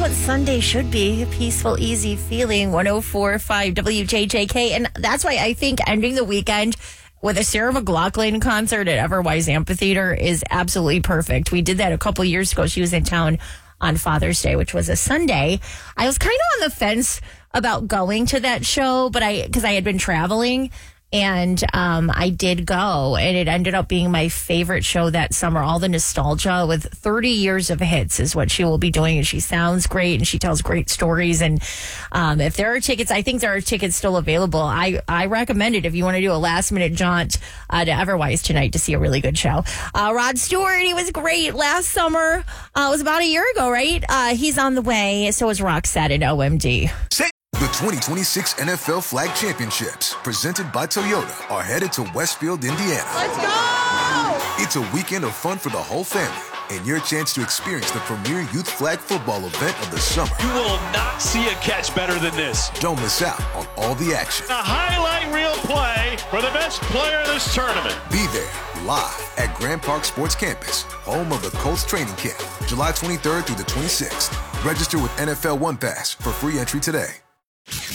what Sunday should be. A peaceful, easy feeling. 104.5 WJJK. And that's why I think ending the weekend with a Sarah McLachlan concert at Everwise Amphitheater is absolutely perfect. We did that a couple years ago. She was in town on Father's Day, which was a Sunday. I was kind of on the fence about going to that show, but because I had been traveling. And I did go, and it ended up being my favorite show that summer. All the nostalgia with 30 years of hits is what she will be doing. And she sounds great, and she tells great stories. And if there are tickets, I think there are tickets still available. I recommend it if you want to do a last-minute jaunt to Everwise tonight to see a really good show. Rod Stewart, he was great last summer. It was about a year ago, right? He's on the way. So is Roxette and OMD. The 2026 NFL Flag Championships, presented by Toyota, are headed to Westfield, Indiana. Let's go! It's a weekend of fun for the whole family, and your chance to experience the premier youth flag football event of the summer. You will not see a catch better than this. Don't miss out on all the action. A highlight reel play for the best player in this tournament. Be there, live at Grand Park Sports Campus, home of the Colts training camp, July 23rd through the 26th. Register with NFL One Pass for free entry today.